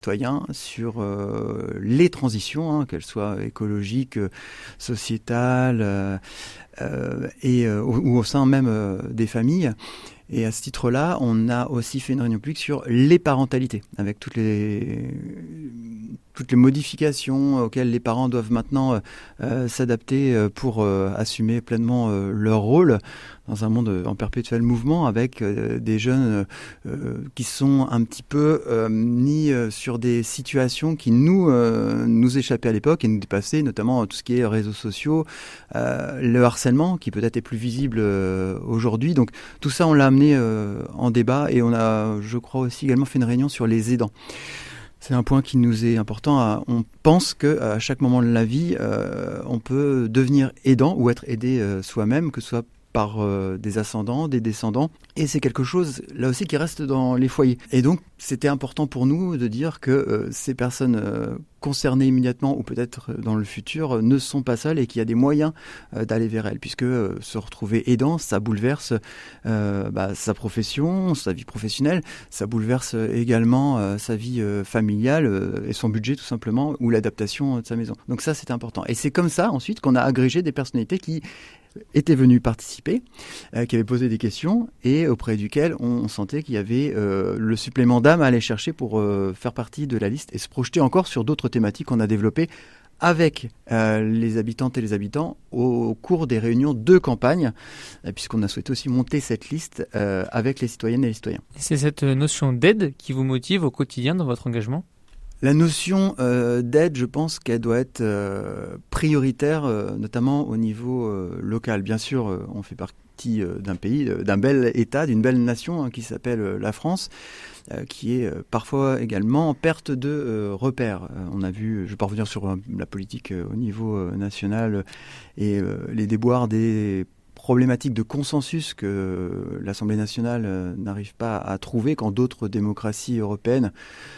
citoyens sur les transitions, qu'elles soient écologiques, sociétales ou au sein même des familles. Et à ce titre-là, on a aussi fait une réunion publique sur les parentalités, avec toutes les modifications auxquelles les parents doivent maintenant s'adapter pour assumer pleinement leur rôle dans un monde en perpétuel mouvement, avec des jeunes qui sont un petit peu mis sur des situations qui nous échappaient à l'époque et nous dépassaient, notamment tout ce qui est réseaux sociaux, le harcèlement qui peut-être est plus visible aujourd'hui. Donc tout ça, on l'a amené en débat, et on a, je crois aussi également fait une réunion sur les aidants. C'est un point qui nous est important. On pense qu'à chaque moment de la vie, on peut devenir aidant ou être aidé soi-même, que ce soit par des ascendants, des descendants. Et c'est quelque chose, là aussi, qui reste dans les foyers. Et donc, c'était important pour nous de dire que ces personnes concernées immédiatement ou peut-être dans le futur ne sont pas seules et qu'il y a des moyens d'aller vers elles, puisque se retrouver aidant, ça bouleverse sa profession, sa vie professionnelle, ça bouleverse également sa vie familiale et son budget tout simplement, ou l'adaptation de sa maison. Donc ça, c'est important. Et c'est comme ça ensuite qu'on a agrégé des personnalités qui étaient venus participer, qui avaient posé des questions et auprès duquel on sentait qu'il y avait le supplément d'âme à aller chercher pour faire partie de la liste et se projeter encore sur d'autres thématiques qu'on a développées avec les habitantes et les habitants au cours des réunions de campagne, puisqu'on a souhaité aussi monter cette liste avec les citoyennes et les citoyens. C'est cette notion d'aide qui vous motive au quotidien dans votre engagement ? La notion d'aide, je pense qu'elle doit être prioritaire, notamment au niveau local. Bien sûr, on fait partie d'un pays, d'un bel État, d'une belle nation qui s'appelle la France, qui est parfois également en perte de repères. On a vu, je ne vais pas revenir sur la politique au niveau national et les déboires des problématiques de consensus que l'Assemblée nationale n'arrive pas à trouver quand d'autres démocraties européennes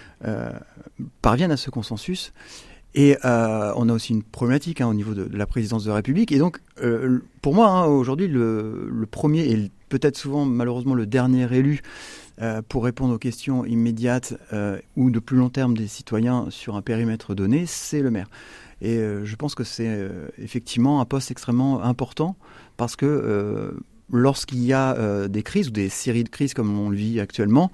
parviennent à ce consensus. Et on a aussi une problématique au niveau de la présidence de la République. Et donc, pour moi, aujourd'hui, le premier et peut-être souvent, malheureusement, le dernier élu pour répondre aux questions immédiates ou de plus long terme des citoyens sur un périmètre donné, c'est le maire. Et je pense que c'est effectivement un poste extrêmement important parce que lorsqu'il y a des crises ou des séries de crises comme on le vit actuellement,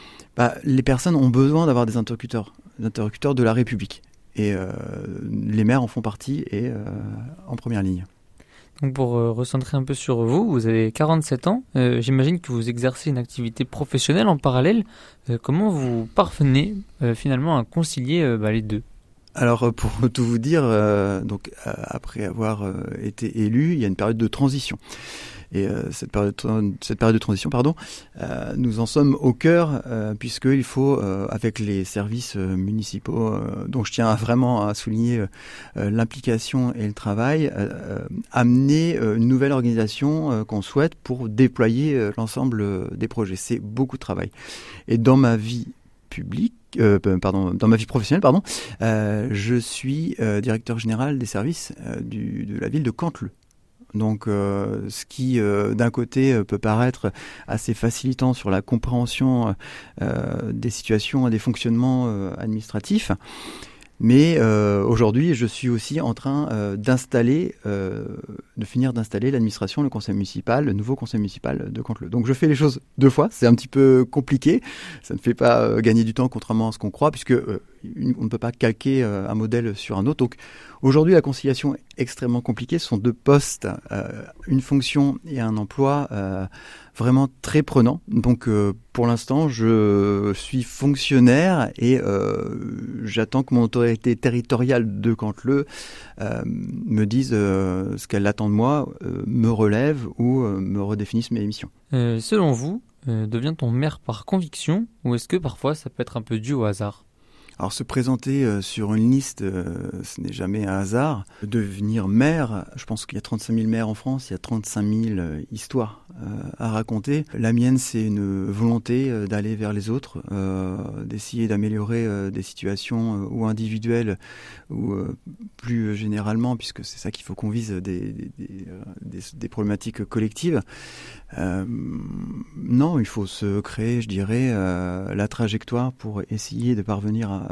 les personnes ont besoin d'avoir des interlocuteurs de la République. Et les maires en font partie et en première ligne. Donc pour recentrer un peu sur vous, vous avez 47 ans. J'imagine que vous exercez une activité professionnelle en parallèle. Comment vous parvenez finalement à concilier les deux ? Alors pour tout vous dire, après avoir été élu, il y a une période de transition. Et cette période de transition, nous en sommes au cœur, puisqu'il faut, avec les services municipaux, dont je tiens vraiment à souligner l'implication et le travail, amener une nouvelle organisation qu'on souhaite pour déployer l'ensemble des projets. C'est beaucoup de travail. Et dans ma vie dans ma vie professionnelle, je suis directeur général des services de la ville de Canteleu. Donc, ce qui, d'un côté, peut paraître assez facilitant sur la compréhension des situations et des fonctionnements administratifs. Mais aujourd'hui, je suis aussi en train de finir d'installer l'administration, le nouveau conseil municipal de Canteleu. Donc je fais les choses deux fois, c'est un petit peu compliqué, ça ne fait pas gagner du temps contrairement à ce qu'on croit, puisque on ne peut pas calquer un modèle sur un autre. Donc aujourd'hui, la conciliation est extrêmement compliquée, ce sont deux postes, une fonction et un emploi vraiment très prenant. Donc pour l'instant, je suis fonctionnaire et j'attends que mon autorité territoriale de Canteleu me dise ce qu'elle attend de moi, me relève ou me redéfinisse mes missions. Selon vous, devient-on maire par conviction ou est-ce que parfois ça peut être un peu dû au hasard ? Alors se présenter sur une liste, ce n'est jamais un hasard. Devenir maire, je pense qu'il y a 35 000 maires en France, il y a 35 000 histoires à raconter. La mienne, c'est une volonté d'aller vers les autres, d'essayer d'améliorer des situations ou individuelles ou plus généralement, puisque c'est ça qu'il faut qu'on vise, des problématiques collectives. Non, il faut se créer, je dirais, la trajectoire pour essayer de parvenir